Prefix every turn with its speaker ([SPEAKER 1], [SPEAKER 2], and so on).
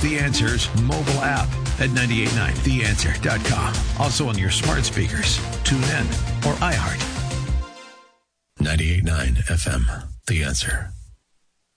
[SPEAKER 1] The Answer's mobile app at 989theanswer.com. Also on your smart speakers, TuneIn, or iHeart. 98.9 FM. The Answer.